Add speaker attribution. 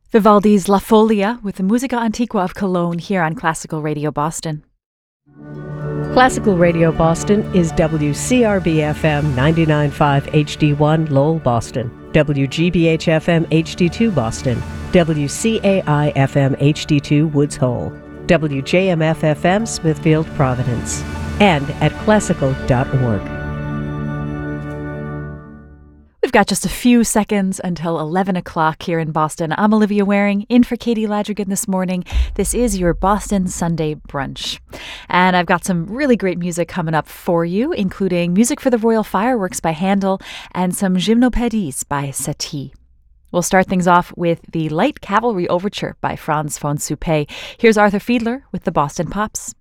Speaker 1: Vivaldi's La Folia with the Musica Antiqua of Cologne here on Classical Radio Boston.
Speaker 2: Classical Radio Boston is WCRB-FM 99.5 HD1 Lowell, Boston, WGBH-FM HD2 Boston, WCAI-FM HD2 Woods Hole, WJMF-FM Smithfield, Providence, and at classical.org.
Speaker 1: We've got just a few seconds until 11 o'clock here in Boston. I'm Olivia Waring, in for Katie Ladrigan this morning. This is your Boston Sunday Brunch. And I've got some really great music coming up for you, including music for the Royal Fireworks by Handel and some Gymnopédies by Satie. We'll start things off with the Light Cavalry Overture by Franz von Suppé. Here's Arthur Fiedler with the Boston Pops.